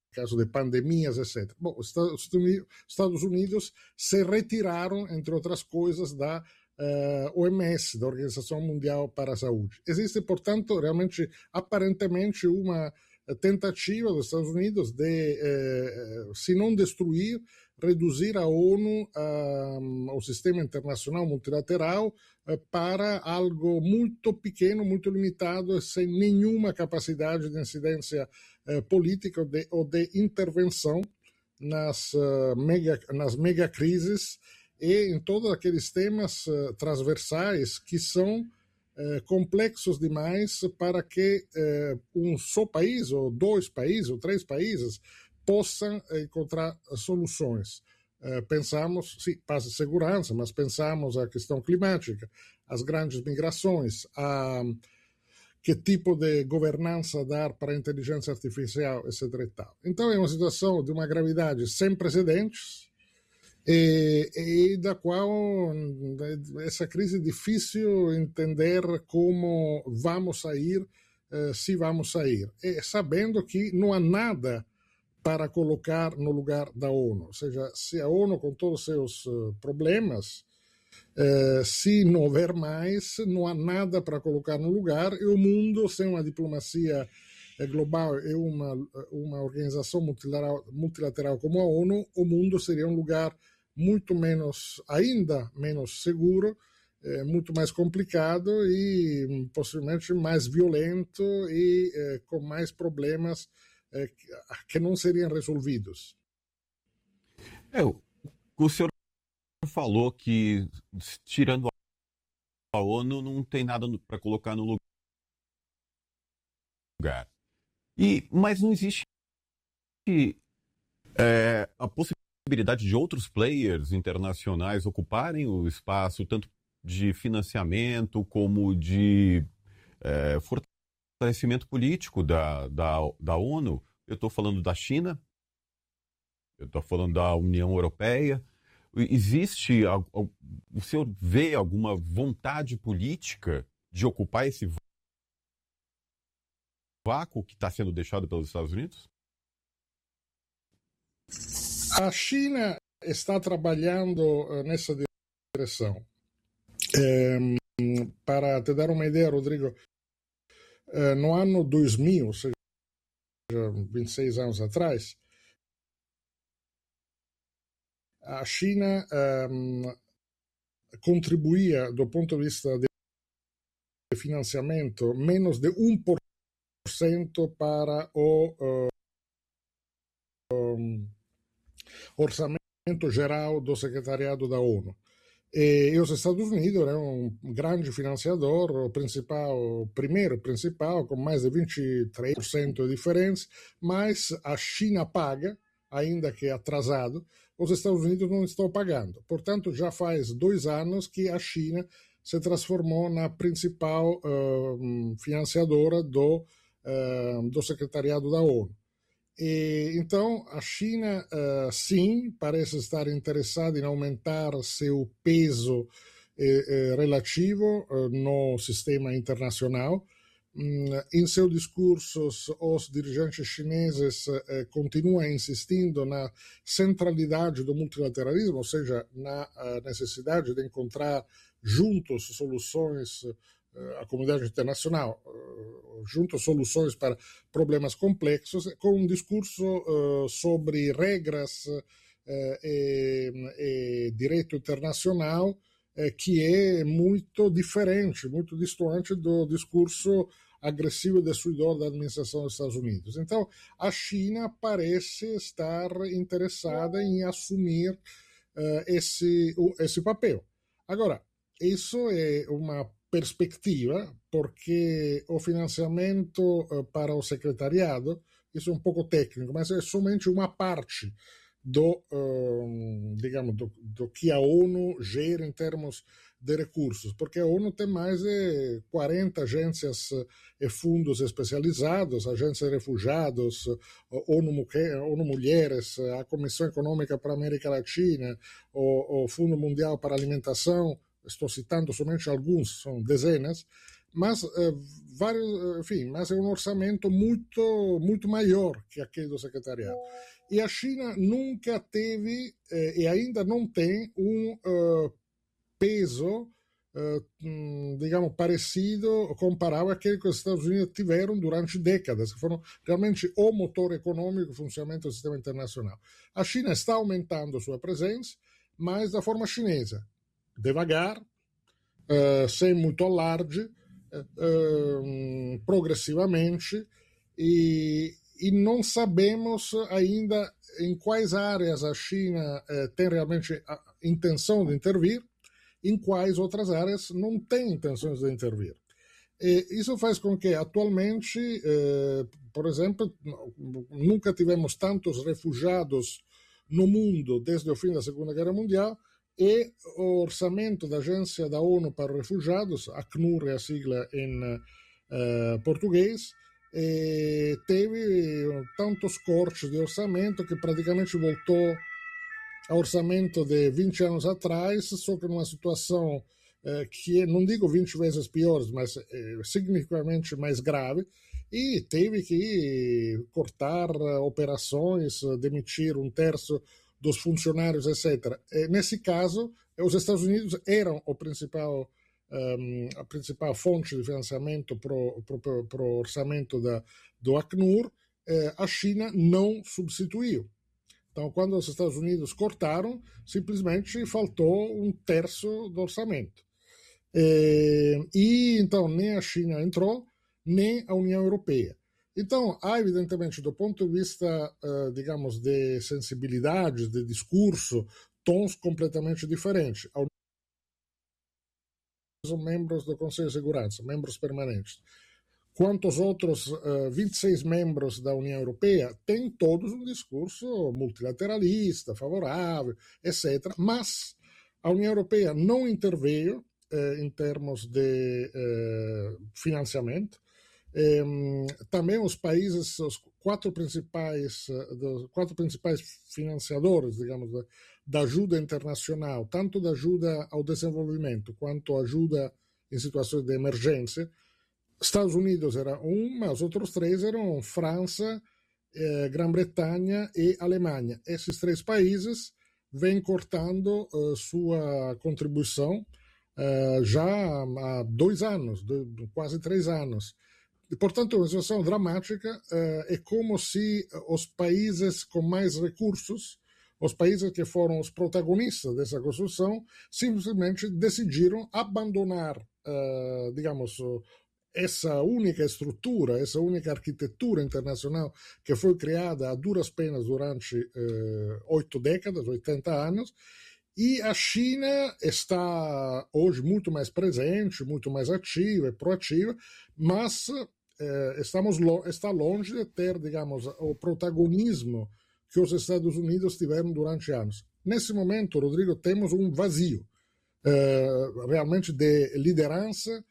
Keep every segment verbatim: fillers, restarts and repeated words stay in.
caso de pandemias, etcétera. Bom, os Estados Unidos se retiraram, entre outras coisas, da uh, O M S, da Organização Mundial para a Saúde. Existe, portanto, realmente, aparentemente, uma tentativa dos Estados Unidos de, eh, se não destruir, reduzir a ONU, uh, o sistema internacional multilateral, uh, para algo muito pequeno, muito limitado, sem nenhuma capacidade de incidência uh, política ou de, ou de intervenção nas, uh, mega, nas megacrises e em todos aqueles temas uh, transversais que são Eh, complexos demais para que eh, um só país, ou dois países, ou três países, possam encontrar soluções. Eh, pensamos, sim, paz e segurança, mas pensamos a questão climática, as grandes migrações, a que tipo de governança dar para a inteligência artificial, etcétera e tal. Então é uma situação de uma gravidade sem precedentes, E, e da qual essa crise é difícil entender como vamos sair, eh, se vamos sair, e sabendo que não há nada para colocar no lugar da ONU, ou seja, se a ONU com todos os seus uh, problemas, eh, se não houver mais, não há nada para colocar no lugar, e o mundo sem uma diplomacia global e uma, uma organização multilateral, multilateral como a ONU, o mundo seria um lugar muito menos, ainda menos seguro, eh, muito mais complicado e possivelmente mais violento e eh, com mais problemas eh, que não seriam resolvidos. É, o senhor falou que, tirando a ONU, não tem nada para colocar no lugar. E, mas não existe é, a possibilidade de outros players internacionais ocuparem o espaço, tanto de financiamento como de é, fortalecimento político da, da, da ONU. Eu estou falando da China, eu estou falando da União Europeia. Existe, o senhor vê alguma vontade política de ocupar esse vácuo que está sendo deixado pelos Estados Unidos? A China está trabalhando nessa direção. É, para te dar uma ideia, Rodrigo, é, no ano dois mil, ou seja, vinte e seis anos atrás, a China um, contribuía, do ponto de vista de financiamento, menos de um por cento para o uh, um, orçamento geral do secretariado da ONU. E, e os Estados Unidos eram um grande financiador, o principal, o primeiro principal, com mais de vinte e três por cento de diferença, mas a China paga, ainda que atrasado, os Estados Unidos não estão pagando. Portanto, já faz dois anos que a China se transformou na principal uh, financiadora do, uh, do secretariado da ONU. E, então, a China, uh, sim, parece estar interessada em aumentar seu peso eh, eh, relativo uh, no sistema internacional. Um, em seus discursos, os dirigentes chineses uh, continuam insistindo na centralidade do multilateralismo, ou seja, na uh, necessidade de encontrar juntos soluções, uh, a comunidade internacional, uh, juntos soluções para problemas complexos, com um discurso uh, sobre regras uh, e, e direito internacional que é muito diferente, muito distante do discurso agressivo e destruidor da administração dos Estados Unidos. Então, a China parece estar interessada em assumir uh, esse, esse papel. Agora, isso é uma perspectiva, porque o financiamento uh, para o secretariado, isso é um pouco técnico, mas é somente uma parte do, um, digamos, do, do que a ONU gera em termos de recursos, porque a ONU tem mais de quarenta agências e fundos especializados, agências de refugiados, ONU, Mulher, ONU Mulheres, a Comissão Econômica para a América Latina, o, o Fundo Mundial para a Alimentação, estou citando somente alguns, são dezenas, mas, eh, vários, enfim, mas é um orçamento muito, muito maior que aquele do secretariado. E a China nunca teve, eh, e ainda não tem, um uh, peso, uh, digamos, parecido, comparável àquele que os Estados Unidos tiveram durante décadas, que foram realmente o motor econômico e funcionamento do sistema internacional. A China está aumentando sua presença, mas da forma chinesa, devagar, uh, sem muito alarde, uh, progressivamente, e, e não sabemos ainda em quais áreas a China uh, tem realmente a intenção de intervir, em quais outras áreas não tem intenções de intervir. E isso faz com que, atualmente, uh, por exemplo, nunca tivemos tantos refugiados no mundo desde o fim da Segunda Guerra Mundial, e o orçamento da Agência da ONU para Refugiados, a ACNUR é a sigla em uh, português, e teve tantos cortes de orçamento que praticamente voltou ao orçamento de vinte anos atrás, só que numa situação eh, que, não digo vinte vezes pior, mas eh, significativamente mais grave, e teve que cortar uh, operações, uh, demitir um terço dos funcionários, etcétera. E, nesse caso, os Estados Unidos eram o principal, um, a principal fonte de financiamento para o orçamento da, do ACNUR, eh, a China não substituiu. Então, quando os Estados Unidos cortaram, simplesmente faltou um terço do orçamento. E, e então, nem a China entrou, nem a União Europeia. Então, há, evidentemente, do ponto de vista, uh, digamos, de sensibilidade, de discurso, tons completamente diferentes. São membros do Conselho de Segurança, membros permanentes. Quanto aos outros uh, vinte e seis membros da União Europeia, têm todos um discurso multilateralista, favorável, etcétera. Mas a União Europeia não interveio uh, em termos de uh, financiamento. Um, também os países, os quatro principais, uh, quatro principais financiadores, digamos, da, da ajuda internacional, tanto da ajuda ao desenvolvimento quanto ajuda em situações de emergência, Estados Unidos era um, mas os outros três eram França, eh, Grã-Bretanha e Alemanha. Esses três países vêm cortando uh, sua contribuição uh, já há dois anos, de, quase três anos. E, portanto, é uma situação dramática. Uh, é como se os países com mais recursos, os países que foram os protagonistas dessa construção, simplesmente decidiram abandonar, uh, digamos, essa única estrutura, essa única arquitetura internacional que foi criada a duras penas durante oito uh, décadas, oitenta anos, e a China está hoje muito mais presente, muito mais ativa e proativa, mas uh, estamos lo- está longe de ter, digamos, o protagonismo que os Estados Unidos tiveram durante anos. Nesse momento, Rodrigo, temos um vazio uh, realmente de liderança,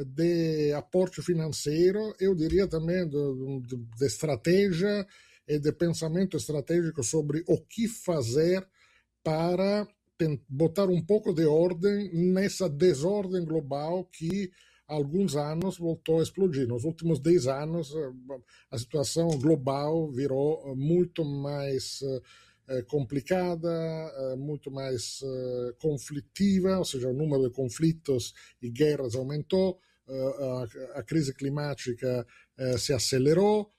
de aporte financeiro, eu diria também de, de, de estratégia e de pensamento estratégico sobre o que fazer para botar um pouco de ordem nessa desordem global que há alguns anos voltou a explodir. Nos últimos dez anos, a situação global virou muito mais complicada, muito mais conflitiva, ou seja, o número de conflitos e guerras aumentou, a, a crise climática se acelerou,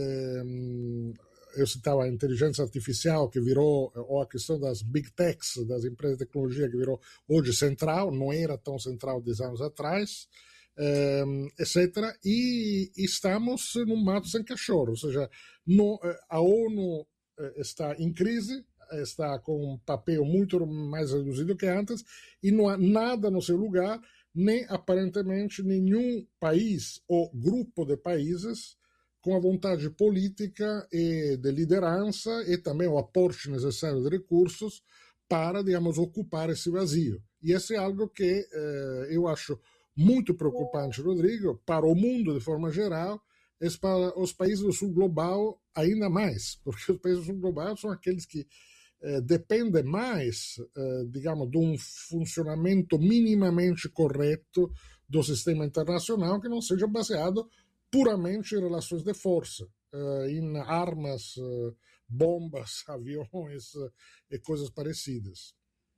eu citava a inteligência artificial que virou, ou a questão das big techs, das empresas de tecnologia que virou hoje central, não era tão central dez anos atrás, etcétera. E estamos num mato sem cachorro, ou seja, no, a ONU está em crise, está com um papel muito mais reduzido que antes, e não há nada no seu lugar, nem aparentemente nenhum país ou grupo de países com a vontade política e de liderança e também o aporte necessário de recursos para, digamos, ocupar esse vazio. E isso é algo que eh, eu acho muito preocupante, Rodrigo, para o mundo de forma geral, e para os países do sul global ainda mais, porque os países do sul global são aqueles que eh, dependem mais, eh, digamos, de um funcionamento minimamente correto do sistema internacional que não seja baseado puramente em relações de força, em armas, bombas, aviões e coisas parecidas.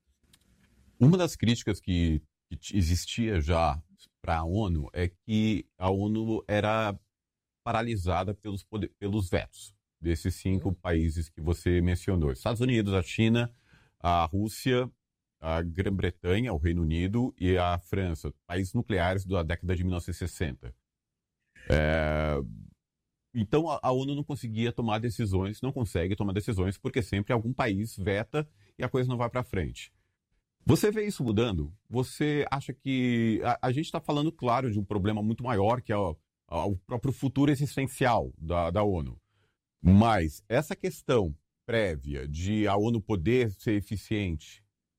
Uma das críticas que, que existia já para a ONU é que a ONU era paralisada pelos, pelos vetos desses cinco uhum. países que você mencionou: Estados Unidos, a China, a Rússia, a Grã-Bretanha, o Reino Unido e a França, países nucleares da década de mil novecentos e sessenta. É... Então a, a ONU não conseguia tomar decisões, não consegue tomar decisões, porque sempre algum país veta e a coisa não vai para frente. Você vê isso mudando? Você acha que... A, a gente está falando, claro, de um problema muito maior, que é o, o próprio futuro existencial da, da ONU. Mas essa questão prévia de a ONU poder ser eficiente,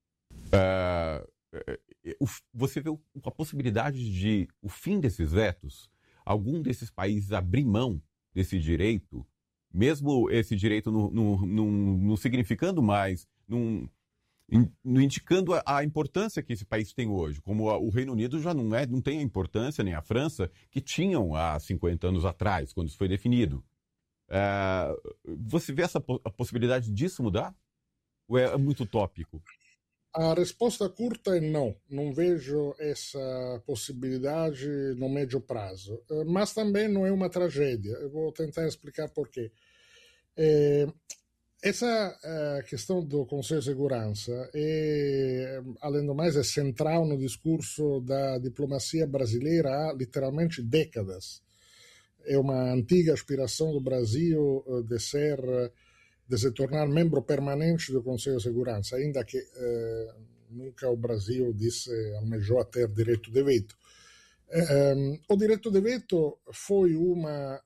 uh, uh, você vê a possibilidade de o fim desses vetos, algum desses países abrir mão desse direito, mesmo esse direito não, não, não, não significando mais, não, não indicando a, a importância que esse país tem hoje, como a, o Reino Unido já não, é, não tem a importância, nem a França, que tinham há cinquenta anos atrás, quando isso foi definido. É, você vê essa a possibilidade disso mudar? Ou é muito utópico? A resposta curta é não. Não vejo essa possibilidade no médio prazo. Mas também não é uma tragédia. Eu vou tentar explicar por quê. É, essa é, questão do Conselho de Segurança, é, além do mais, é central no discurso da diplomacia brasileira há literalmente décadas. É uma antiga aspiração do Brasil de ser... de se tornar membro permanente do Conselho de Segurança, ainda que eh, nunca o Brasil disse, almejou a ter direito de veto. Eh, o direito de veto foi uma,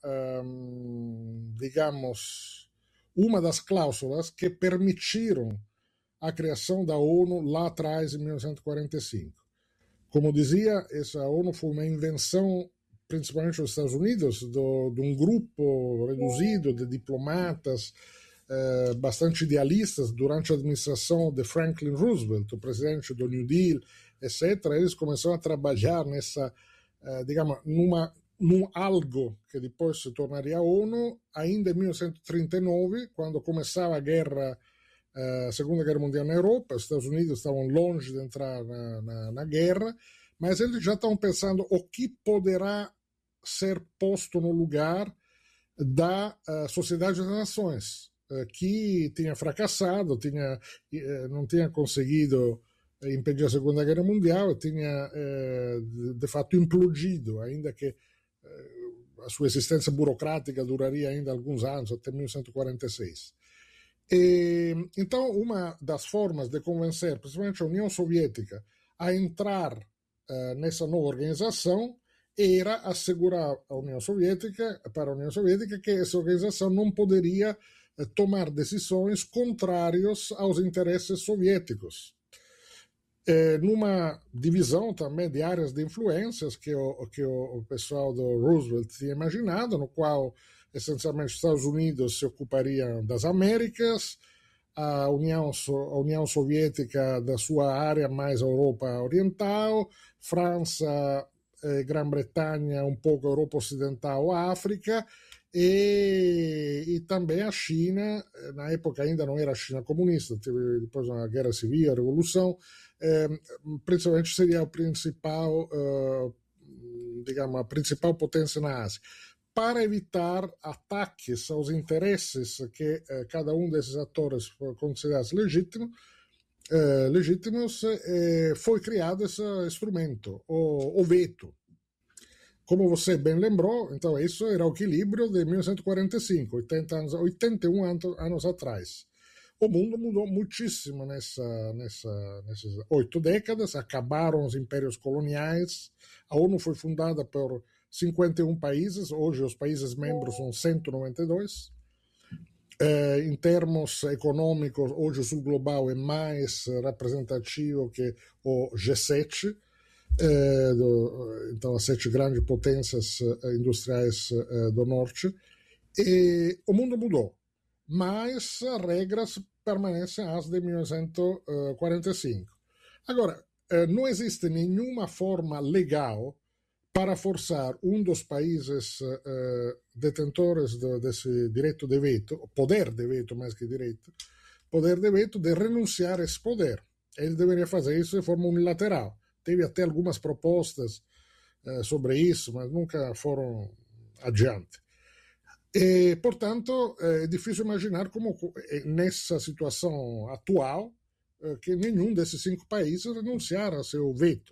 um, digamos, uma das cláusulas que permitiram a criação da ONU lá atrás, em mil novecentos e quarenta e cinco. Como dizia, essa ONU foi uma invenção, principalmente dos Estados Unidos, do, de um grupo reduzido de diplomatas, Uh, bastante idealistas durante a administração de Franklin Roosevelt, o presidente do New Deal, etcétera. Eles começaram a trabalhar nessa, uh, digamos, numa, num algo que depois se tornaria a ONU, ainda em mil novecentos e trinta e nove, quando começava a guerra, uh, a Segunda Guerra Mundial na Europa. Os Estados Unidos estavam longe de entrar na, na, na guerra, mas eles já estavam pensando o que poderá ser posto no lugar da uh, Sociedade das Nações, que tinha fracassado, tinha, não tinha conseguido impedir a Segunda Guerra Mundial, tinha de fato implodido, ainda que a sua existência burocrática duraria ainda alguns anos, até mil novecentos e quarenta e seis. E, então, uma das formas de convencer, principalmente a União Soviética, a entrar uh, nessa nova organização era assegurar a União Soviética, para a União Soviética, que essa organização não poderia tomar decisões contrárias aos interesses soviéticos. É, numa divisão também de áreas de influências que o, que o pessoal do Roosevelt tinha imaginado, no qual essencialmente os Estados Unidos se ocupariam das Américas, a União, a União Soviética da sua área mais a Europa Oriental, França, eh, Grã-Bretanha, um pouco a Europa Ocidental, a África, E, e também a China. Na época ainda não era a China comunista, teve depois uma guerra civil, a revolução, eh, principalmente seria a principal, eh, digamos, a principal potência na Ásia, para evitar ataques aos interesses que eh, cada um desses atores considerasse legítimo, eh, legítimos, eh, foi criado esse instrumento, o, o veto. Como você bem lembrou, então isso era o equilíbrio de mil novecentos e quarenta e cinco, oitenta anos, oitenta e um anos atrás. O mundo mudou muitíssimo nessa, nessa, nessas oito décadas, acabaram os impérios coloniais, a ONU foi fundada por cinquenta e um países, hoje os países membros são cento e noventa e dois. Eh, em termos econômicos, hoje o sul global é mais representativo que o G sete, Eh, do, então as sete grandes potências eh, industriais eh, do norte, e o mundo mudou, mas as regras permanecem as de mil novecentos e quarenta e cinco. Agora, uh, não existe nenhuma forma legal para forçar um dos países uh, detentores de, desse direito de veto, poder de veto mais que direito, poder de veto, de renunciar a esse poder. Ele deveria fazer isso de forma unilateral. Teve até algumas propostas uh, sobre isso, mas nunca foram adiante. E, portanto, é difícil imaginar como, nessa situação atual, que nenhum desses cinco países renunciar a seu veto.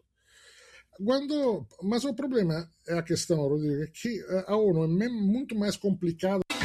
Quando, mas o problema é a questão, Rodrigo, é que a ONU é muito mais complicada.